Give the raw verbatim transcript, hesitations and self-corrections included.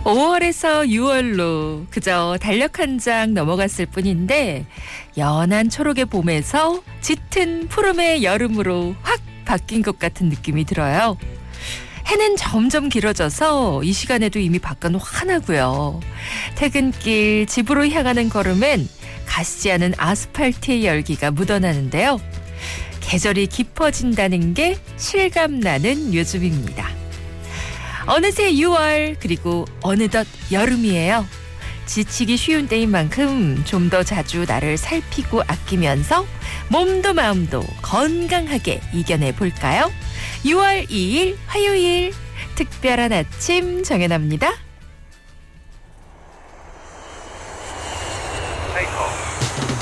오월에서 유월로 그저 달력 한 장 넘어갔을 뿐인데 연한 초록의 봄에서 짙은 푸름의 여름으로 확 바뀐 것 같은 느낌이 들어요. 해는 점점 길어져서 이 시간에도 이미 밖은 환하고요. 퇴근길 집으로 향하는 걸음엔 가시지 않은 아스팔트의 열기가 묻어나는데요. 계절이 깊어진다는 게 실감나는 요즘입니다. 어느새 유월 그리고 어느덧 여름이에요. 지치기 쉬운 때인 만큼 좀 더 자주 나를 살피고 아끼면서 몸도 마음도 건강하게 이겨내 볼까요? 유월 이일 화요일 특별한 아침 정연아입니다.